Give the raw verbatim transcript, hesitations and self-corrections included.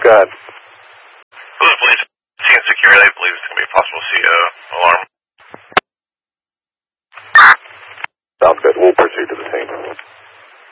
Go ahead. Hello, police. Seeing security, I believe it's going to be a possible C O alarm. Sounds good. We'll proceed to